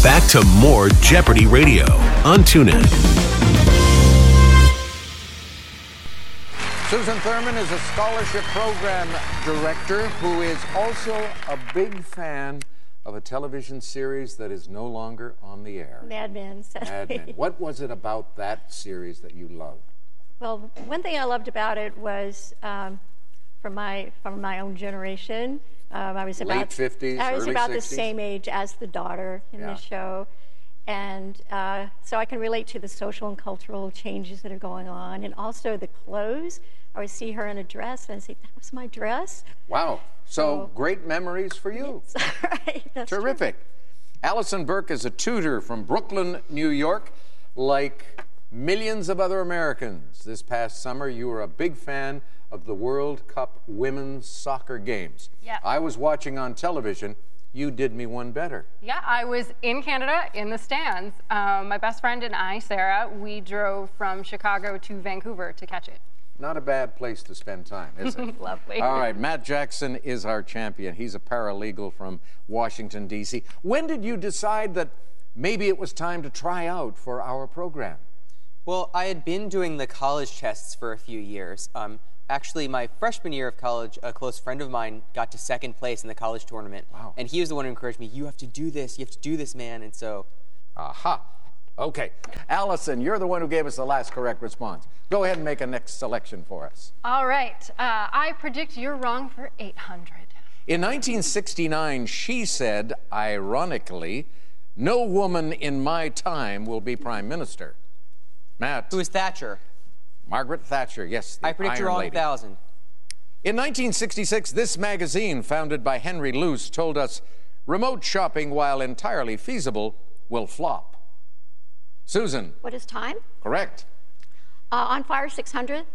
back to more Jeopardy Radio on TuneIn. Susan Thurman is a scholarship program director who is also a big fan of a television series that is no longer on the air. Mad Men. Mad Men. What was it about that series that you loved? Well, one thing I loved about it was from my own generation. I was about late 50s, I was early about 60s? the same age as the daughter in the show, and so I can relate to the social and cultural changes that are going on, and also the clothes. I would see her in a dress, and I'd say, "That was my dress." Wow. So great memories for you. Right. That's Terrific. True. Allison Burke is a tutor from Brooklyn, New York. Like millions of other Americans, this past summer you were a big fan of the World Cup women's soccer games. Yeah. I was watching on television. You did me one better. Yeah, I was in Canada in the stands. My best friend and I, Sarah, we drove from Chicago to Vancouver to catch it. Not a bad place to spend time, is it? Lovely. All right, Matt Jackson is our champion. He's a paralegal from Washington, D.C. When did you decide that maybe it was time to try out for our program? Well, I had been doing the college tests for a few years. Actually, my freshman year of college, a close friend of mine got to second place in the college tournament. Wow. And he was the one who encouraged me, you have to do this, man. And so... Aha. Okay. Allison, you're the one who gave us the last correct response. Go ahead and make a next selection for us. All right. I predict you're wrong for 800. In 1969, she said, ironically, "No woman in my time will be prime minister." Matt. Who is Thatcher? Margaret Thatcher, yes. I predict you're wrong 1,000. In 1966, this magazine, founded by Henry Luce, told us, "Remote shopping, while entirely feasible, will flop." Susan. What is time? Correct. On Fire 600.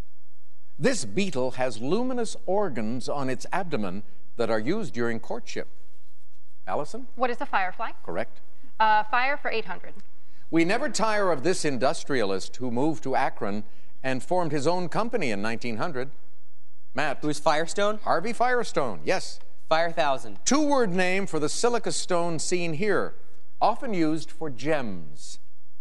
This beetle has luminous organs on its abdomen that are used during courtship. Allison? What is a firefly? Correct. Fire for 800. We never tire of this industrialist who moved to Akron and formed his own company in 1900. Matt? Who's Firestone? Harvey Firestone, yes. Fire 1,000. Two-word name for the silica stone seen here, often used for gems.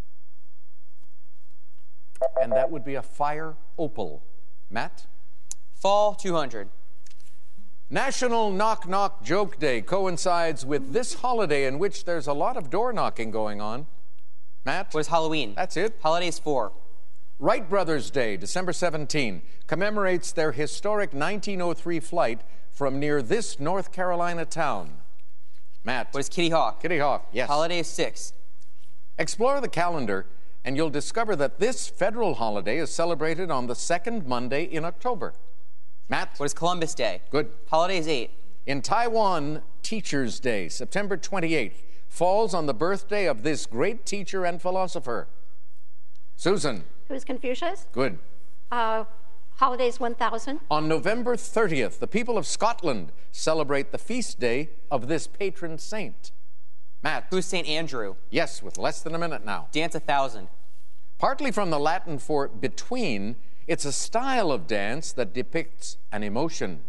And that would be a fire opal. Matt? Fall 200. National Knock Knock Joke Day coincides with this holiday in which there's a lot of door knocking going on. Matt? What is Halloween? That's it. Holidays 4. Wright Brothers Day, December 17, commemorates their historic 1903 flight from near this North Carolina town. Matt? What is Kitty Hawk? Kitty Hawk, yes. Holidays 6. Explore the calendar and you'll discover that this federal holiday is celebrated on the second Monday in October. Matt? What is Columbus Day? Good. Holidays 8. In Taiwan, Teacher's Day, September 28th, falls on the birthday of this great teacher and philosopher. Susan? Who's Confucius? Good. Holidays 1000. On November 30th, the people of Scotland celebrate the feast day of this patron saint. Matt? Who's St. Andrew? Yes, with less than a minute now. Dance 1,000. Partly from the Latin for between, it's a style of dance that depicts an emotion.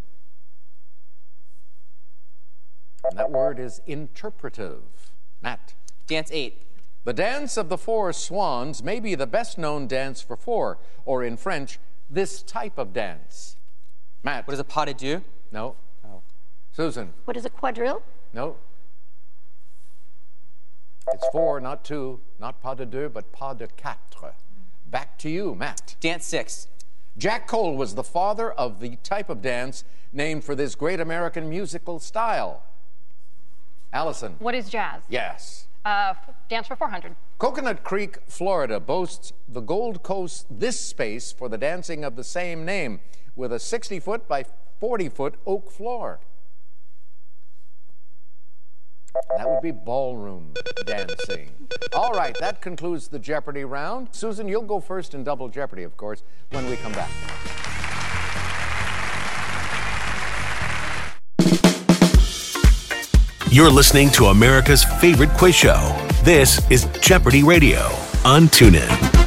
And that word is interpretive. Matt? Dance 8. The Dance of the Four Swans may be the best known dance for four, or in French, this type of dance. Matt? What is a pas de deux? No. Oh. Susan? What is a quadrille? No. It's 4, not 2, not pas de deux, but pas de quatre. Back to you, Matt. Dance 6. Jack Cole was the father of the type of dance named for this great American musical style. Allison? What is jazz? Yes. Dance for 400. Coconut Creek, Florida boasts the Gold Coast this space for the dancing of the same name with a 60-foot by 40-foot oak floor. That would be ballroom dancing. All right, that concludes the Jeopardy round. Susan, you'll go first in Double Jeopardy, of course, when we come back. You're listening to America's favorite quiz show. This is Jeopardy Radio on TuneIn.